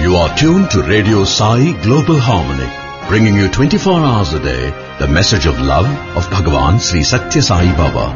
You are tuned to Radio Sai Global Harmony, bringing you 24 hours a day the message of love of Bhagavan Sri Satya Sai Baba.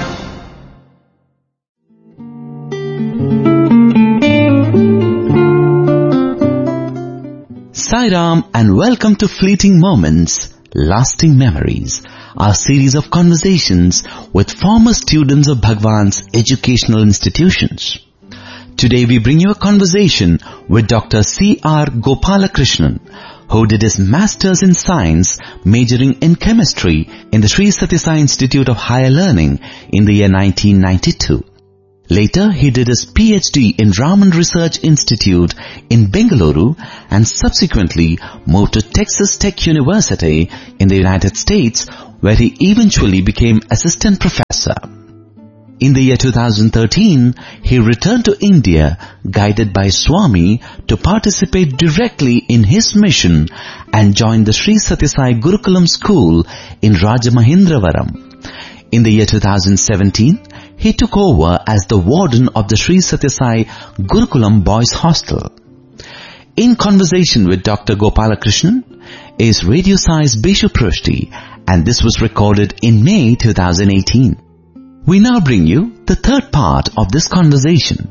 Sai Ram and welcome to Fleeting Moments, Lasting Memories, our series of conversations with former students of Bhagwan's educational institutions. Today we bring you a conversation with Dr. C.R. Gopalakrishnan, who did his Masters in Science majoring in Chemistry in the Sri Satya Sai Institute of Higher Learning in the year 1992. Later, he did his PhD in Raman Research Institute in Bengaluru and subsequently moved to Texas Tech University in the United States, where he eventually became assistant professor. In the year 2013, he returned to India, guided by Swami, to participate directly in his mission and joined the Sri Satya Sai Gurukulam School in Rajamahindravaram. In the year 2017, he took over as the warden of the Sri Satya Sai Gurukulam Boys Hostel. In conversation with Dr. Gopalakrishnan is Radio Sai's Bishu Prushti, and this was recorded in May 2018. We now bring you the third part of this conversation.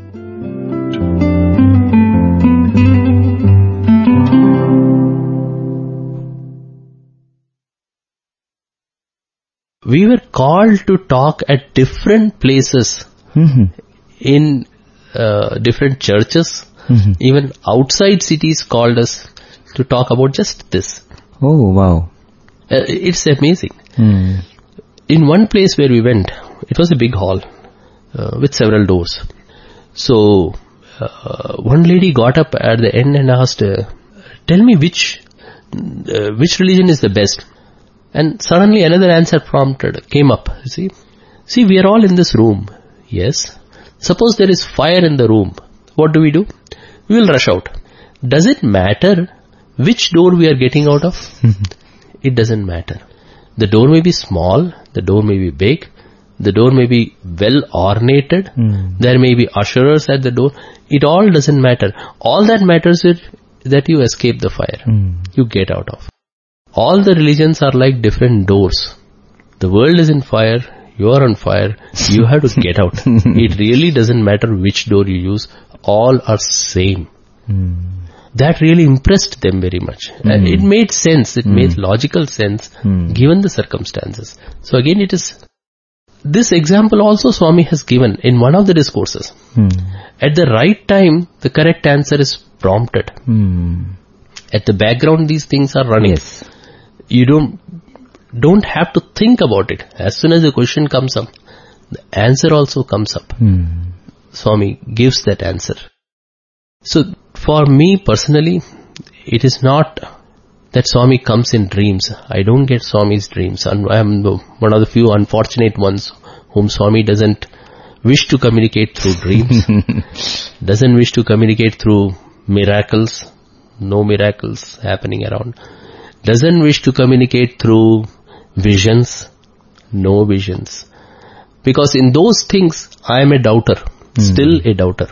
We were called to talk at different places, in different churches, even outside cities called us to talk about just this. Oh, wow. It's amazing. In one place where we went, it was a big hall with several doors. So one lady got up at the end and asked, tell me which religion is the best. And suddenly another answer came up. See, we are all in this room. Yes. Suppose there is fire in the room. What do? We will rush out. Does it matter which door we are getting out of? It doesn't matter. The door may be small, the door may be big, the door may be well ornated, there may be usherers at the door. It all doesn't matter. All that matters is that you escape the fire. You get out of. All the religions are like different doors. The world is in fire, you are on fire, you have to get out. It really doesn't matter which door you use, all are same. That really impressed them very much. And it made sense, it made logical sense given the circumstances. So again it is, this example also Swami has given in one of the discourses. At the right time, the correct answer is prompted. At the background these things are running. Yes. You don't have to think about it. As soon as the question comes up, the answer also comes up. Swami gives that answer. So for me personally, it is not that Swami comes in dreams. I don't get Swami's dreams. And I am one of the few unfortunate ones whom Swami doesn't wish to communicate through dreams, doesn't wish to communicate through miracles, no miracles happening around, doesn't wish to communicate through visions, no visions. Because in those things, I am a doubter, still a doubter.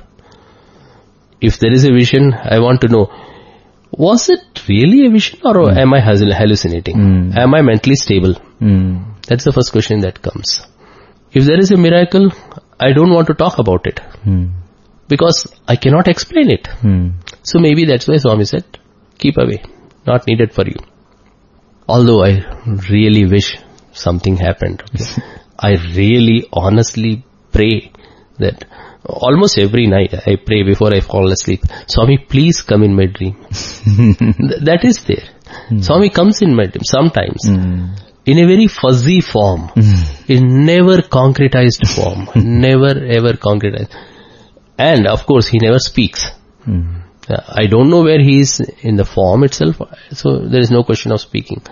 If there is a vision, I want to know, was it really a vision or am I hallucinating? Am I mentally stable? That's the first question that comes. If there is a miracle, I don't want to talk about it. Because I cannot explain it. So maybe that's why Swami said, keep away, not needed for you. Although I really wish something happened. I really honestly pray that almost every night I pray before I fall asleep, Swami, please come in my dream. That is there. Swami comes in my dream sometimes in a very fuzzy form, in never concretized form, never ever concretized. And of course he never speaks. I don't know where he is in the form itself, so there is no question of speaking.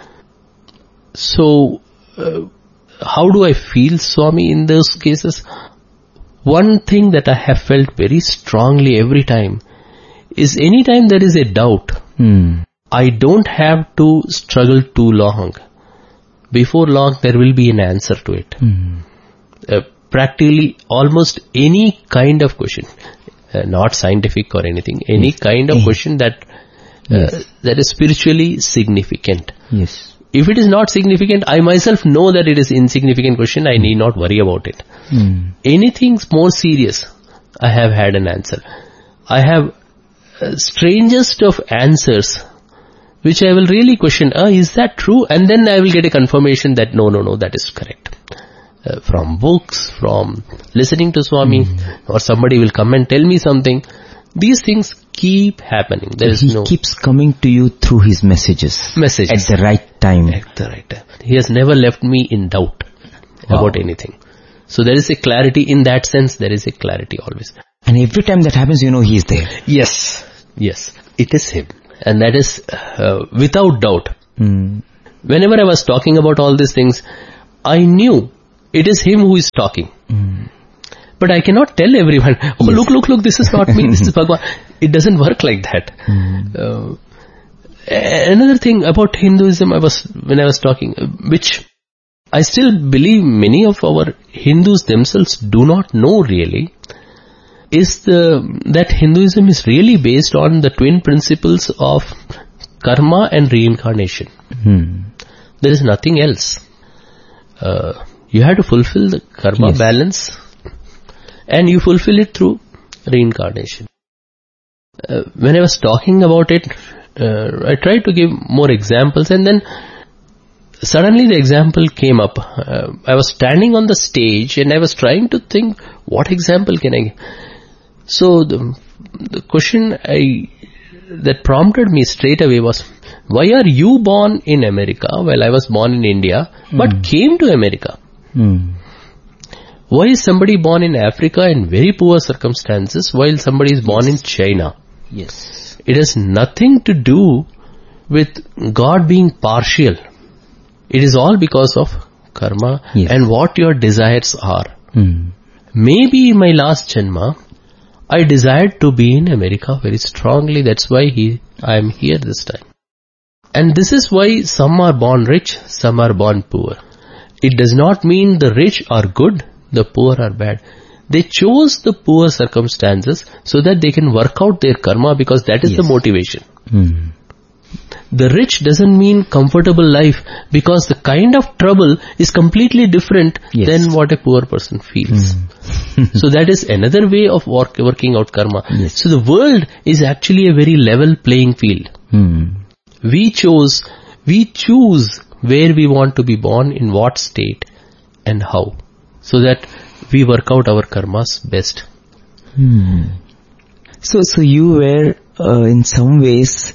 So how do I feel Swami in those cases? One thing that I have felt very strongly every time is anytime there is a doubt, I don't have to struggle too long. Before long there will be an answer to it. Practically almost any kind of question. not scientific or anything. Any kind of question that that is spiritually significant. Yes. If it is not significant, I myself know that it is insignificant question. I need not worry about it. Anything more serious, I have had an answer. I have strangest of answers, which I will really question. Is that true? And then I will get a confirmation that no, that is correct. From books, from listening to Swami, or somebody will come and tell me something. These things keep happening. He keeps coming to you through his messages. At the right time. At the right time. He has never left me in doubt about anything. So there is a clarity in that sense. There is a clarity always. And every time that happens, you know he is there. Yes. It is him. And that is without doubt. Whenever I was talking about all these things, I knew it is him who is talking. But I cannot tell everyone, look, this is not me, this is Bhagwan. It doesn't work like that. Another thing about Hinduism, when I was talking, which I still believe many of our Hindus themselves do not know really, is that Hinduism is really based on the twin principles of karma and reincarnation. There is nothing else. You have to fulfill the karma balance, and you fulfill it through reincarnation. When I was talking about it, I tried to give more examples, and then suddenly the example came up. I was standing on the stage and I was trying to think, what example can I give? So the question that prompted me straight away was, why are you born in America while I was born in India, but came to America? Why is somebody born in Africa in very poor circumstances while somebody is born in China? Yes. It has nothing to do with God being partial. It is all because of karma and what your desires are. Maybe in my last janma, I desired to be in America very strongly. That's why I am here this time. And this is why some are born rich, some are born poor. It does not mean the rich are good, the poor are bad. They chose the poor circumstances so that they can work out their karma, because that is the motivation. The rich doesn't mean comfortable life, because the kind of trouble is completely different than what a poor person feels. So that is another way of working out karma. So the world is actually a very level playing field. We choose where we want to be born, in what state and how, so that we work out our karmas best. So you were in some ways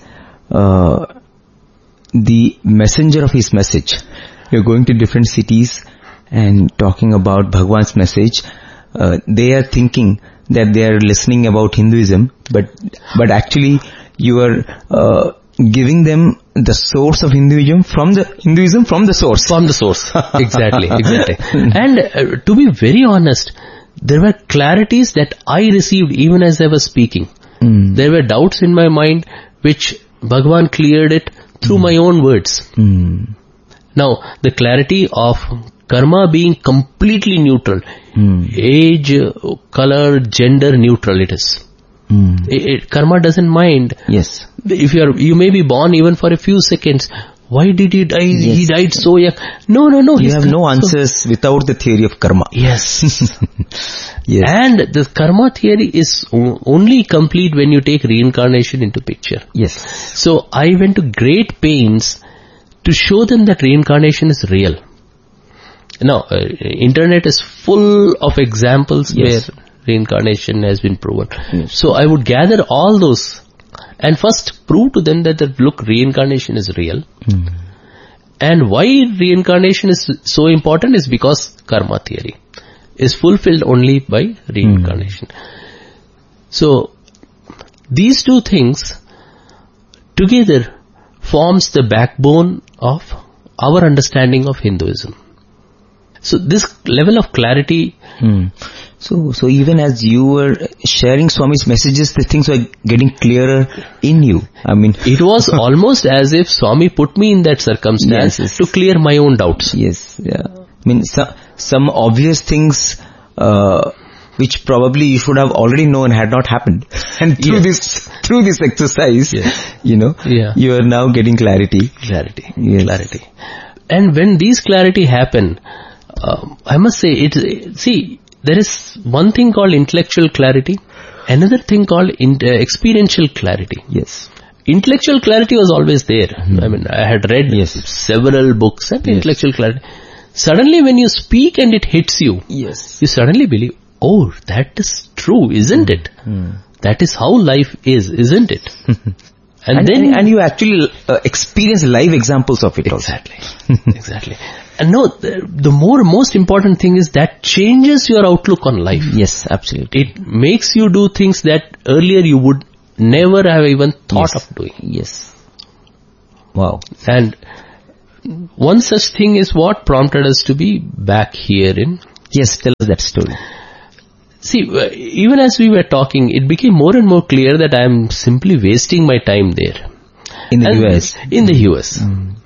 the messenger of his message. You're going to different cities and talking about Bhagwan's message. They are thinking that they are listening about Hinduism, but actually you are giving them the source of Hinduism from the source. From the source. Exactly. And to be very honest, there were clarities that I received even as I was speaking. There were doubts in my mind which Bhagwan cleared it through my own words. Now, the clarity of karma being completely neutral, age, color, gender neutral it is. Karma doesn't mind. Yes. If you may be born even for a few seconds. Why did he die? Yes. He died so young. No. You have no answers without the theory of karma. Yes. And the karma theory is only complete when you take reincarnation into picture. Yes. So I went to great pains to show them that reincarnation is real. Now, internet is full of examples where reincarnation has been proven. So I would gather all those and first prove to them that look, reincarnation is real. And why reincarnation is so important is because karma theory is fulfilled only by reincarnation. So these two things together forms the backbone of our understanding of Hinduism. So this level of clarity. So even as you were sharing Swami's messages, the things were getting clearer in you. I mean, it was almost as if Swami put me in that circumstance to clear my own doubts. Yes. I mean, some obvious things which probably you should have already known had not happened. And through this exercise, you are now getting clarity. Clarity. And when these clarity happen, I must say, there is one thing called intellectual clarity, another thing called experiential clarity. Yes. Intellectual clarity was always there. I mean, I had read several books and intellectual clarity. Suddenly when you speak and it hits you, you suddenly believe, oh, that is true, isn't it? That is how life is, isn't it? And you actually experience live examples of it also. Exactly. And no, the most important thing is that changes your outlook on life. Yes, absolutely. It makes you do things that earlier you would never have even thought of doing. Yes. Wow. And one such thing is what prompted us to be back here in... Yes, tell us that story. See, even as we were talking, it became more and more clear that I am simply wasting my time there. In the US? In the US.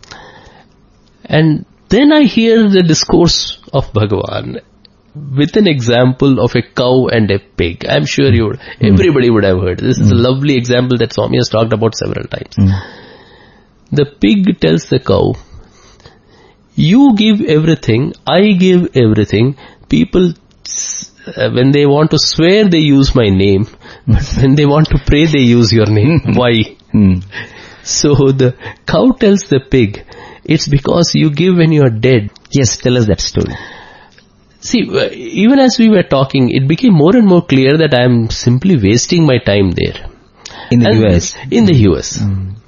And then I hear the discourse of Bhagavan with an example of a cow and a pig. I'm sure everybody would have heard. This is a lovely example that Swami has talked about several times. The pig tells the cow, you give everything, I give everything. People, when they want to swear, they use my name. But when they want to pray, they use your name. Why? So the cow tells the pig, it's because you give when you are dead. Yes, tell us that story. See, even as we were talking, it became more and more clear that I am simply wasting my time there. In the US? In the US.